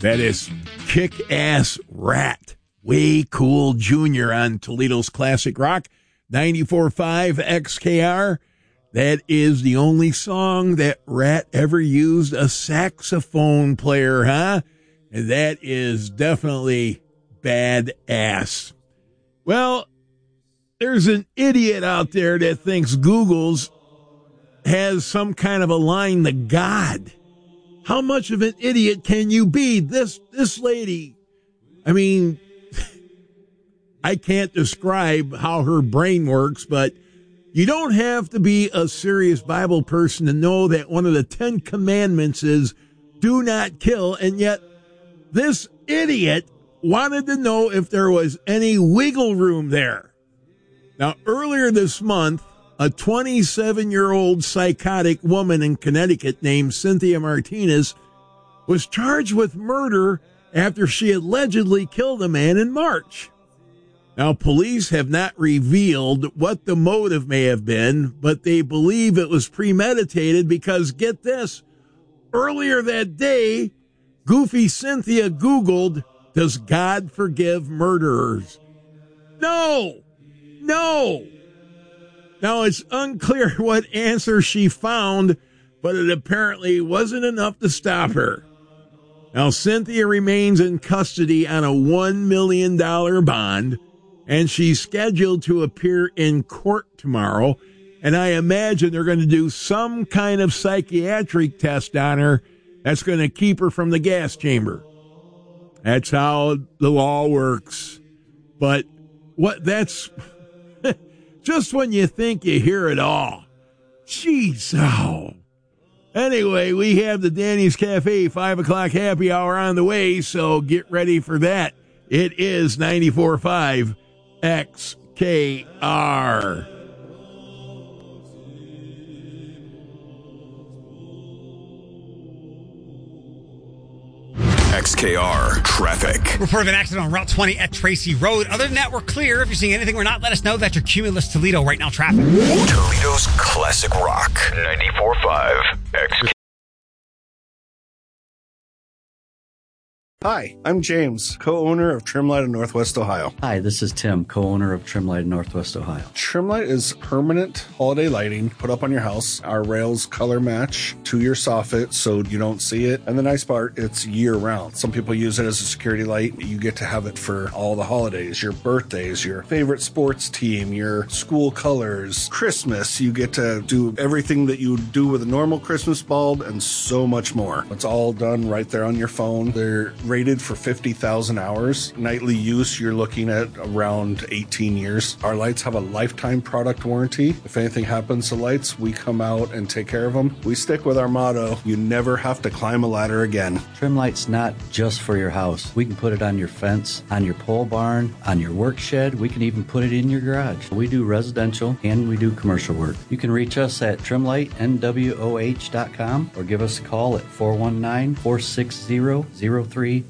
That is Kick-Ass Rat. Way Cool Jr. on Toledo's Classic Rock, 94.5 XKR. That is the only song that Rat ever used a saxophone player, huh? And that is definitely badass. Well, there's an idiot out there that thinks Google's has some kind of a line to God. How much of an idiot can you be? This lady, I mean, I can't describe how her brain works, but you don't have to be a serious Bible person to know that one of the 10 commandments is do not kill, and yet this idiot wanted to know if there was any wiggle room there. Now, earlier this month, a 27-year-old psychotic woman in Connecticut named Cynthia Martinez was charged with murder after she allegedly killed a man in March. Now, police have not revealed what the motive may have been, but they believe it was premeditated because, get this, earlier that day, Goofy Cynthia Googled, does God forgive murderers? No! Now, it's unclear what answer she found, but it apparently wasn't enough to stop her. Now, Cynthia remains in custody on a $1 million bond, and she's scheduled to appear in court tomorrow, and I imagine they're going to do some kind of psychiatric test on her that's going to keep her from the gas chamber. That's how the law works. But that's just when you think you hear it all. Jeez, oh. Anyway, we have the Danny's Cafe 5 o'clock happy hour on the way, so get ready for that. It is 94.5 XKR. XKR traffic. Report of an accident on Route 20 at Tracy Road. Other than that, we're clear. If you're seeing anything we're not, let us know. That's your Cumulus Toledo right now traffic. Toledo's Classic Rock, 94.5 XKR. Hi, I'm James, co-owner of Trimlight of Northwest Ohio. Hi, this is Tim, co-owner of Trimlight of Northwest Ohio. Trimlight is permanent holiday lighting put up on your house. Our rails color match to your soffit so you don't see it. And the nice part, it's year round. Some people use it as a security light. You get to have it for all the holidays, your birthdays, your favorite sports team, your school colors, Christmas. You get to do everything that you do with a normal Christmas bulb and so much more. It's all done right there on your phone. They're rated for 50,000 hours. Nightly use, you're looking at around 18 years. Our lights have a lifetime product warranty. If anything happens to lights, we come out and take care of them. We stick with our motto, you never have to climb a ladder again. Trimlight's not just for your house. We can put it on your fence, on your pole barn, on your work shed. We can even put it in your garage. We do residential and we do commercial work. You can reach us at trimlightnwoh.com or give us a call at 419-460-0399.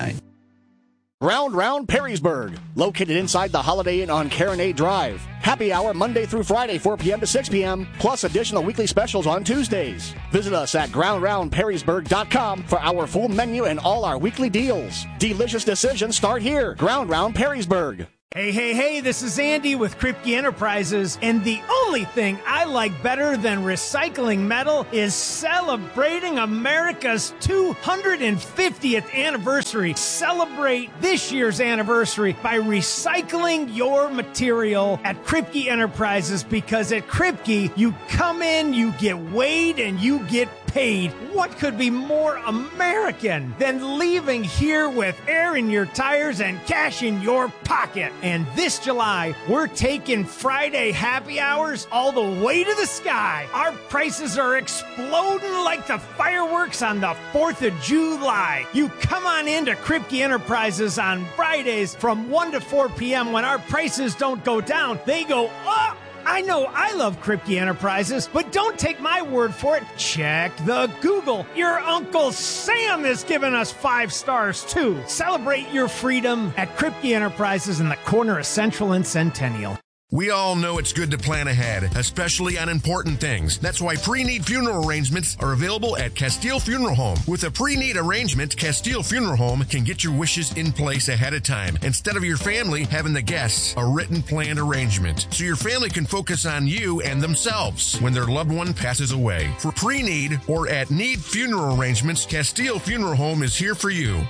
Round Perrysburg, located inside the Holiday Inn on Caronade Drive. Happy hour Monday through Friday, 4 p.m. to 6 p.m., plus additional weekly specials on Tuesdays. Visit us at groundroundperrysburg.com for our full menu and all our weekly deals. Delicious decisions start here. Ground Round Perrysburg. Hey, this is Andy with Kripke Enterprises, and the only thing I like better than recycling metal is celebrating America's 250th anniversary. Celebrate this year's anniversary by recycling your material at Kripke Enterprises, because at Kripke, you come in, you get weighed, and you get paid. What could be more American than leaving here with air in your tires and cash in your pocket? And this July, we're taking Friday happy hours all the way to the sky. Our prices are exploding like the fireworks on the 4th of July. You come on into Kripke Enterprises on Fridays from 1 to 4 p.m. when our prices don't go down, they go up. I know I love Kripke Enterprises, but don't take my word for it. Check the Google. Your Uncle Sam has given us 5 stars, too. Celebrate your freedom at Kripke Enterprises in the corner of Central and Centennial. We all know it's good to plan ahead, especially on important things. That's why pre-need funeral arrangements are available at Castile Funeral Home. With a pre-need arrangement, Castile Funeral Home can get your wishes in place ahead of time, instead of your family having the guests a written planned arrangement, so your family can focus on you and themselves when their loved one passes away. For pre-need or at need funeral arrangements, Castile Funeral Home is here for you.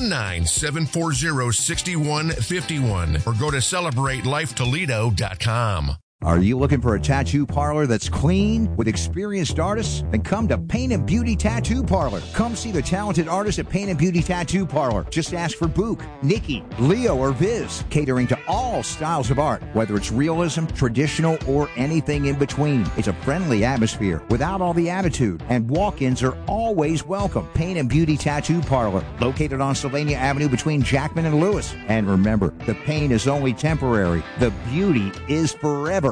419-740-6151 or go to CelebrateLifeToledo.com. Are you looking for a tattoo parlor that's clean with experienced artists? Then come to Paint and Beauty Tattoo Parlor. Come see the talented artists at Paint and Beauty Tattoo Parlor. Just ask for Book, Nikki, Leo, or Viz, catering to all styles of art, whether it's realism, traditional, or anything in between. It's a friendly atmosphere without all the attitude, and walk-ins are always welcome. Paint and Beauty Tattoo Parlor, located on Sylvania Avenue between Jackman and Lewis. And remember, the pain is only temporary. The beauty is forever.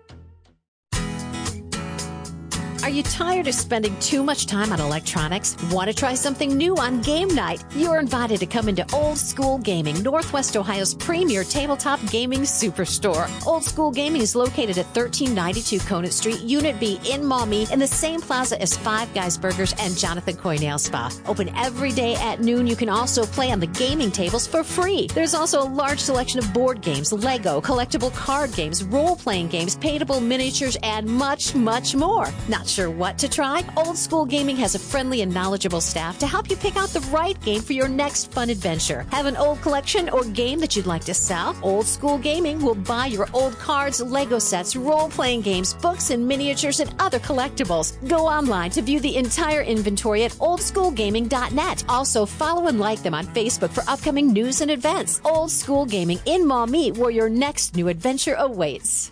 Are you tired of spending too much time on electronics? Want to try something new on game night? You're invited to come into Old School Gaming, Northwest Ohio's premier tabletop gaming superstore. Old School Gaming is located at 1392 Conant Street, Unit B in Maumee, in the same plaza as Five Guys Burgers and Jonathan Coy Nail Spa. Open every day at noon. You can also play on the gaming tables for free. There's also a large selection of board games, Lego, collectible card games, role-playing games, paintable miniatures, and much, much more. Not sure what to try? Old School Gaming has a friendly and knowledgeable staff to help you pick out the right game for your next fun adventure. Have an old collection or game that you'd like to sell? Old School Gaming will buy your old cards, Lego sets, role-playing games, books, and miniatures, and other collectibles. Go online to view the entire inventory at oldschoolgaming.net. Also, follow and like them on Facebook for upcoming news and events. Old School Gaming in Maumee, where your next new adventure awaits.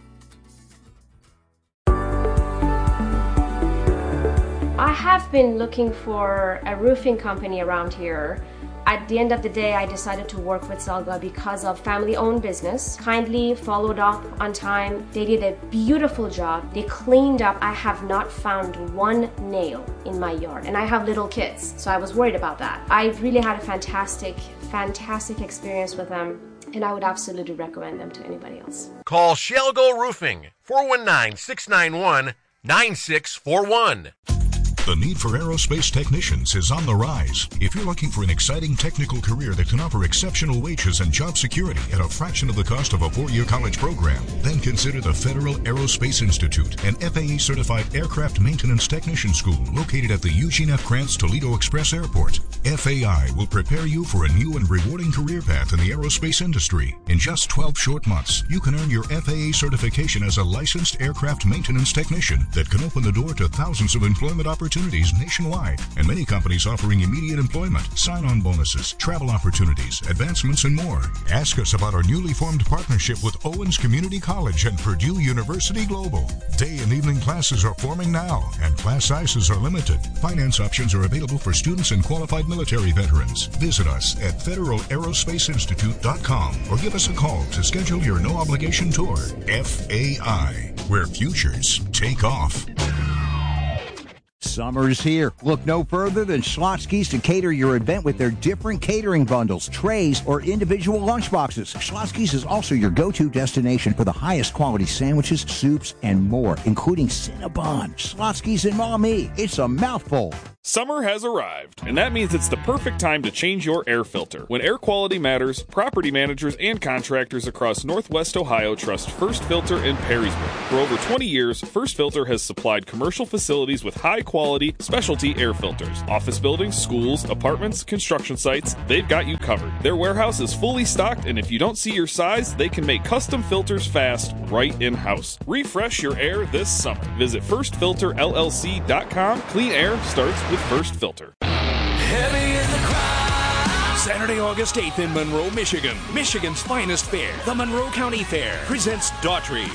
I have been looking for a roofing company around here. At the end of the day, I decided to work with Zelga because of family-owned business. Kindly followed up on time. They did a beautiful job. They cleaned up. I have not found one nail in my yard, and I have little kids, so I was worried about that. I really had a fantastic experience with them, and I would absolutely recommend them to anybody else. Call Shelgo Roofing, 419-691-9641. The need for aerospace technicians is on the rise. If you're looking for an exciting technical career that can offer exceptional wages and job security at a fraction of the cost of a 4-year college program, then consider the Federal Aerospace Institute, an FAA-certified aircraft maintenance technician school located at the Eugene F. Krantz Toledo Express Airport. FAI will prepare you for a new and rewarding career path in the aerospace industry. In just 12 short months, you can earn your FAA certification as a licensed aircraft maintenance technician that can open the door to thousands of employment opportunities nationwide, and many companies offering immediate employment, sign-on bonuses, travel opportunities, advancements, and more. Ask us about our newly formed partnership with Owens Community College and Purdue University Global. Day and evening classes are forming now, and class sizes are limited. Finance options are available for students and qualified military veterans. Visit us at federalAerospaceInstitute.com or give us a call to schedule your no-obligation tour. FAI, where futures take off. Summer's here. Look no further than Schlotzsky's to cater your event with their different catering bundles, trays, or individual lunchboxes. Schlotzsky's is also your go-to destination for the highest quality sandwiches, soups, and more, including Cinnabon. Schlotzsky's in Maumee. It's a mouthful. Summer has arrived, and that means it's the perfect time to change your air filter. When air quality matters, property managers and contractors across Northwest Ohio trust First Filter in Perrysburg. For over 20 years, First Filter has supplied commercial facilities with high-quality, specialty air filters. Office buildings, schools, apartments, construction sites, they've got you covered. Their warehouse is fully stocked, and if you don't see your size, they can make custom filters fast, right in-house. Refresh your air this summer. Visit FirstFilterLLC.com. Clean air starts with First Filter. Saturday, August 8th in Monroe, Michigan. Michigan's finest fair, the Monroe County Fair, presents Daughtry.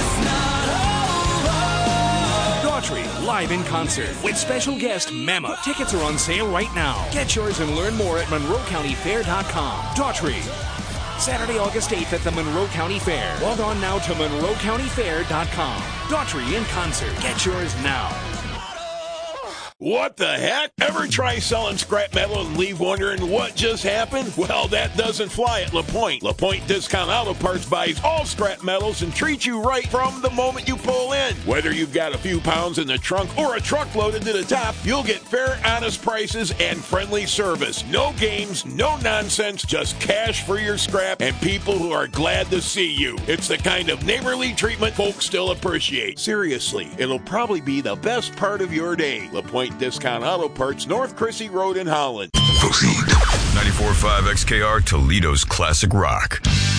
Daughtry, live in concert with special guest Mammoth. Tickets are on sale right now. Get yours and learn more at MonroeCountyFair.com. Daughtry. Saturday, August 8th at the Monroe County Fair. Log on now to MonroeCountyFair.com. Daughtry in concert. Get yours now. What the heck? Ever try selling scrap metal and leave wondering what just happened? Well, that doesn't fly at LaPointe. LaPointe Discount Auto Parts buys all scrap metals and treats you right from the moment you pull in. Whether you've got a few pounds in the trunk or a truck loaded to the top, you'll get fair, honest prices and friendly service. No games, no nonsense, just cash for your scrap and people who are glad to see you. It's the kind of neighborly treatment folks still appreciate. Seriously, it'll probably be the best part of your day. LaPointe Discount Auto Parts, North Crissy Road in Holland. Proceed. 94.5 XKR, Toledo's Classic Rock.